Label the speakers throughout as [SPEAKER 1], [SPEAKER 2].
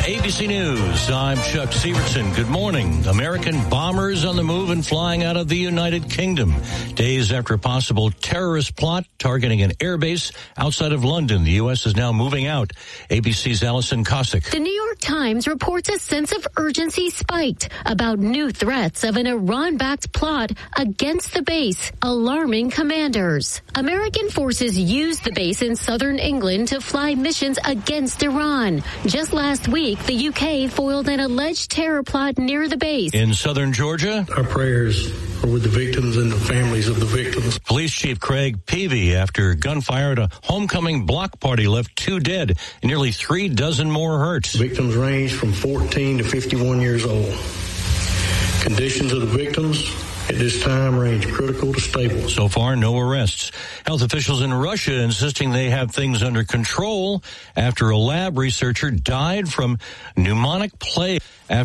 [SPEAKER 1] ABC News, I'm Chuck Severson. Good morning. American bombers on the move and flying out of the United Kingdom. Days after a possible terrorist plot targeting an airbase outside of London, the U.S. is now moving out. ABC's Allison Cossack.
[SPEAKER 2] The New York Times reports a sense of urgency spiked about new threats of an Iran-backed plot against the base, alarming commanders. American forces used the base in southern England to fly missions against Iran. Just last week, the UK foiled an alleged terror plot near the base.
[SPEAKER 1] In southern Georgia,
[SPEAKER 3] our prayers are with the victims and the families of the victims.
[SPEAKER 1] Police Chief Craig Peavy, after gunfire at a homecoming block party, left 2 dead and nearly 3 dozen more hurt.
[SPEAKER 3] Victims range from 14 to 51 years old. Conditions of the victims at this time range critical to stable.
[SPEAKER 1] So far, no arrests. Health officials in Russia insisting they have things under control after a lab researcher died from pneumonic plague.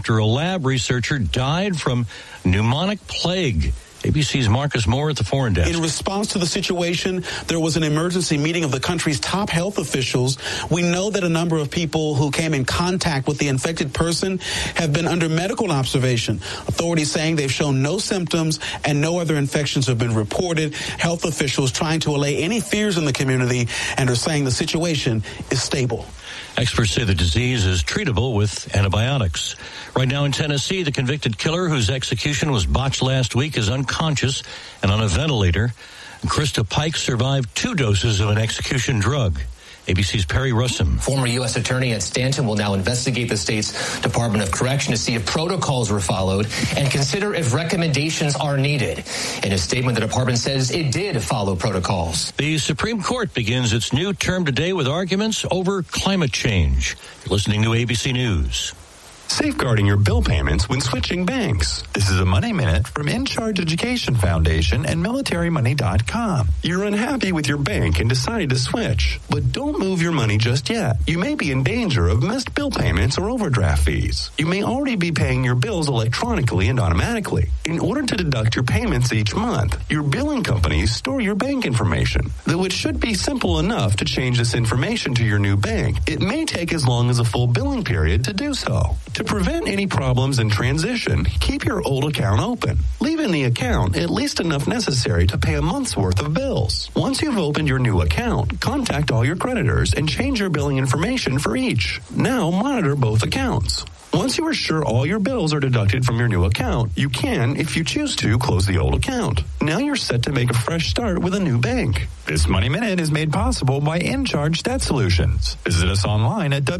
[SPEAKER 1] ABC's Marcus Moore at the Foreign Desk.
[SPEAKER 4] In response to the situation, there was an emergency meeting of the country's top health officials. We know that a number of people who came in contact with the infected person have been under medical observation. Authorities saying they've shown no symptoms and no other infections have been reported. Health officials trying to allay any fears in the community and are saying the situation is stable.
[SPEAKER 1] Experts say the disease is treatable with antibiotics. Right now in Tennessee, the convicted killer whose execution was botched last week is unconscious and on a ventilator. Krista Pike survived 2 doses of an execution drug. ABC's Perry Russum.
[SPEAKER 5] Former U.S. Attorney at Stanton will now investigate the state's Department of Correction to see if protocols were followed and consider if recommendations are needed. In a statement, the department says it did follow protocols.
[SPEAKER 1] The Supreme Court begins its new term today with arguments over climate change. You're listening to ABC News.
[SPEAKER 6] Safeguarding your bill payments when switching banks. This is a Money Minute from In Charge Education Foundation and MilitaryMoney.com. You're unhappy with your bank and decided to switch, but don't move your money just yet. You may be in danger of missed bill payments or overdraft fees. You may already be paying your bills electronically and automatically. In order to deduct your payments each month, your billing companies store your bank information, though it should be simple enough to change this information to your new bank. It may take as long as a full billing period to do so. To prevent any problems in transition, keep your old account open. Leave in the account at least enough necessary to pay a month's worth of bills. Once you've opened your new account, contact all your creditors and change your billing information for each. Now monitor both accounts. Once you are sure all your bills are deducted from your new account, you can, if you choose to, close the old account. Now you're set to make a fresh start with a new bank. This Money Minute is made possible by InCharge Debt Solutions. Visit us online at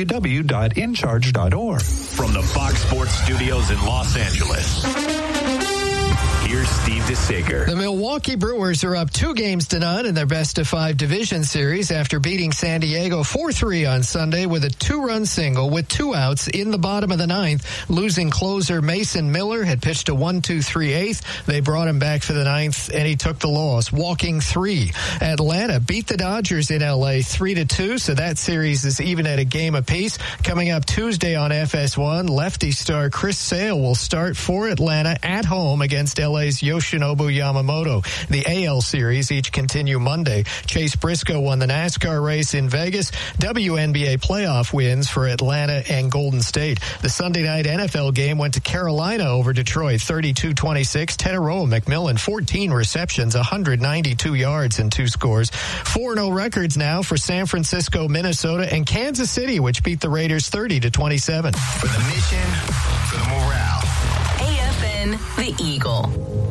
[SPEAKER 6] www.incharge.org.
[SPEAKER 7] From the Fox Sports Studios in Los Angeles, here's Steve DeSager.
[SPEAKER 8] The Milwaukee Brewers are up 2-0 in their best-of-5 division series after beating San Diego 4-3 on Sunday with a 2-run single with 2 outs in the bottom of the 9th. Losing closer Mason Miller had pitched a 1-2-3 eighth. They brought him back for the 9th, and he took the loss, walking 3. Atlanta beat the Dodgers in L.A. 3-2, so that series is even at a game apiece. Coming up Tuesday on FS1, lefty star Chris Sale will start for Atlanta at home against LA's Yoshinobu Yamamoto. The AL series each continue Monday. Chase Briscoe won the NASCAR race in Vegas. WNBA playoff wins for Atlanta and Golden State. The Sunday night NFL game went to Carolina over Detroit, 32-26. Teteroa McMillan, 14 receptions, 192 yards and 2 scores. 4-0 records now for San Francisco, Minnesota, and Kansas City, which beat the Raiders 30-27.
[SPEAKER 7] For the mission, for the morale.
[SPEAKER 9] AFN, the Eagle.